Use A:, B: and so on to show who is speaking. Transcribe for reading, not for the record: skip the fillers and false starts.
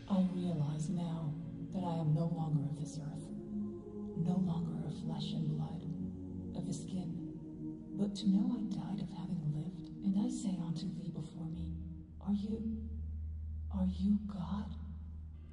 A: I realize now that I am no longer of this earth, no longer of flesh and blood, of the skin, but to know I died of having lived. And I say unto thee before me, are you God?